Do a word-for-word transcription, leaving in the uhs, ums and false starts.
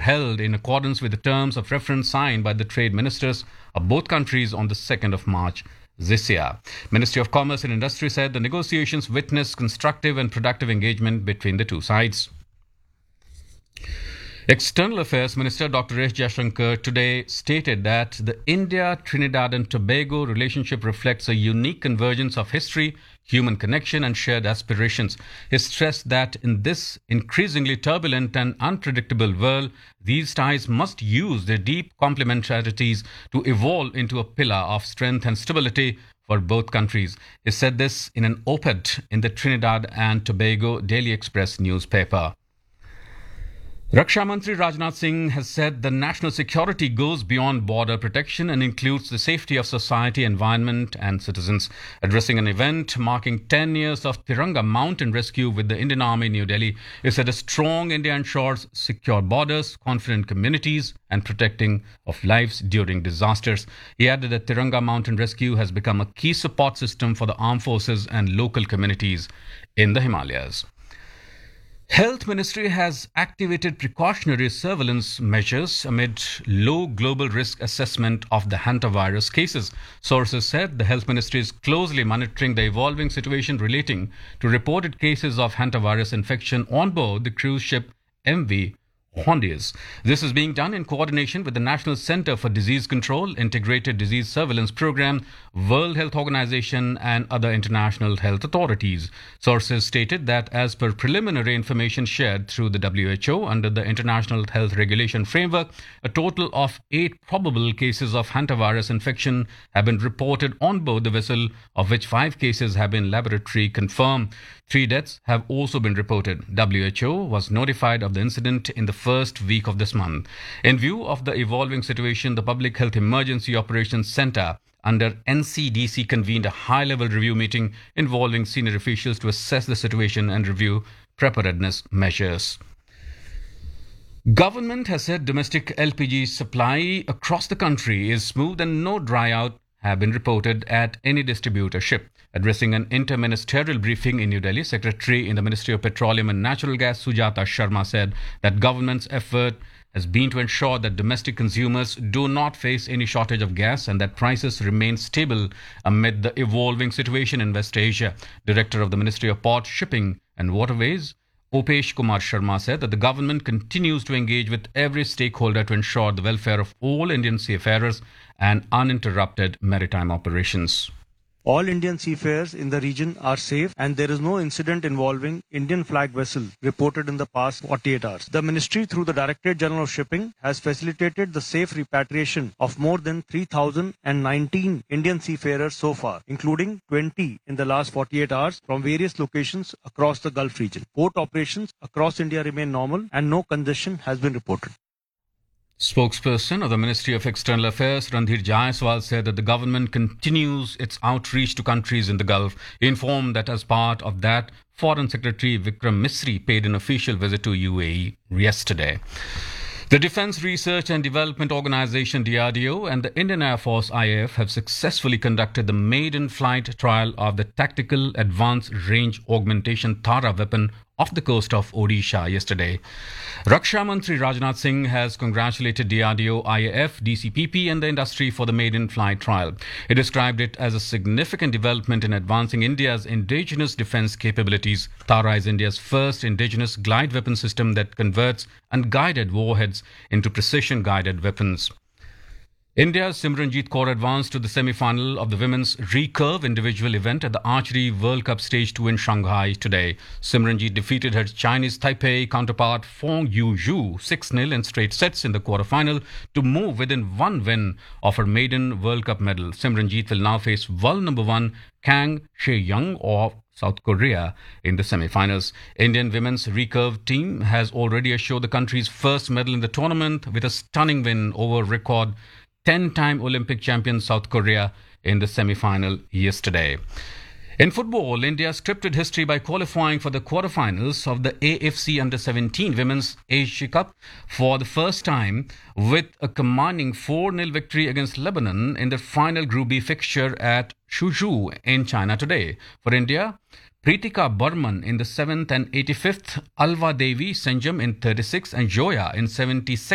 held in accordance with the terms of reference signed by the trade ministers of both countries on the second of March this year. Ministry of Commerce and Industry said the negotiations witnessed constructive and productive engagement between the two sides. External Affairs Minister Doctor S. Jaishankar today stated that the India-Trinidad and Tobago relationship reflects a unique convergence of history, human connection and shared aspirations. He stressed that in this increasingly turbulent and unpredictable world, these ties must use their deep complementarities to evolve into a pillar of strength and stability for both countries. He said this in an op-ed in the Trinidad and Tobago Daily Express newspaper. Raksha Mantri Rajnath Singh has said the national security goes beyond border protection and includes the safety of society, environment and citizens. Addressing an event marking ten years of Tiranga Mountain Rescue with the Indian Army in New Delhi, he said a strong India ensures secure borders, confident communities and protecting of lives during disasters. He added that Tiranga Mountain Rescue has become a key support system for the armed forces and local communities in the Himalayas. Health Ministry has activated precautionary surveillance measures amid low global risk assessment of the hantavirus cases. Sources said the Health Ministry is closely monitoring the evolving situation relating to reported cases of hantavirus infection on board the cruise ship M V Hondius. This is being done in coordination with the National Center for Disease Control, Integrated Disease Surveillance Program, World Health Organization and other international health authorities. Sources stated that as per preliminary information shared through the W H O under the International Health Regulation Framework, a total of eight probable cases of hantavirus infection have been reported on board the vessel, of which five cases have been laboratory confirmed. Three deaths have also been reported. W H O was notified of the incident in the first week of this month. In view of the evolving situation, the Public Health Emergency Operations Center under N C D C convened a high-level review meeting involving senior officials to assess the situation and review preparedness measures. Government has said domestic L P G supply across the country is smooth and no dry out have been reported at any distributorship. Addressing an inter-ministerial briefing in New Delhi, Secretary in the Ministry of Petroleum and Natural Gas Sujata Sharma said that government's effort has been to ensure that domestic consumers do not face any shortage of gas and that prices remain stable amid the evolving situation in West Asia. Director of the Ministry of Port, Shipping and Waterways, Upesh Kumar Sharma, said that the government continues to engage with every stakeholder to ensure the welfare of all Indian seafarers and uninterrupted maritime operations. All Indian seafarers in the region are safe and there is no incident involving Indian flag vessel reported in the past forty-eight hours. The ministry through the Directorate General of Shipping has facilitated the safe repatriation of more than three thousand nineteen Indian seafarers so far, including twenty in the last forty-eight hours from various locations across the Gulf region. Port operations across India remain normal and no congestion has been reported. Spokesperson of the Ministry of External Affairs, Randhir Jaiswal, said that the government continues its outreach to countries in the Gulf. He informed that as part of that, Foreign Secretary Vikram Misri paid an official visit to U A E yesterday. The Defence Research and Development Organisation D R D O and the Indian Air Force I A F have successfully conducted the maiden flight trial of the Tactical Advanced Range Augmentation Tara weapon off the coast of Odisha yesterday. Raksha Mantri Rajnath Singh has congratulated D R D O, I A F, D C P P and the industry for the maiden flight trial. He described it as a significant development in advancing India's indigenous defence capabilities. Tara is India's first indigenous glide weapon system that converts unguided warheads into precision-guided weapons. India's Simranjeet Kaur advanced to the semi-final of the women's recurve individual event at the Archery World Cup Stage two in Shanghai today. Simranjeet defeated her Chinese Taipei counterpart Fong Yu-Zhu six nil in straight sets in the quarterfinal to move within one win of her maiden World Cup medal. Simranjeet will now face world number one Kang She-young of South Korea in the semi-finals. Indian women's recurve team has already assured the country's first medal in the tournament with a stunning win over record ten-time Olympic champion South Korea in the semi-final yesterday. In football, India scripted history by qualifying for the quarterfinals of the A F C Under seventeen Women's Asia Cup for the first time with a commanding four nil victory against Lebanon in the final Group B fixture at Suzhou in China today. For India, Pritika Burman in the seventh and eighty-fifth, Alva Devi Senjam in thirty-sixth and Joya in seventy-second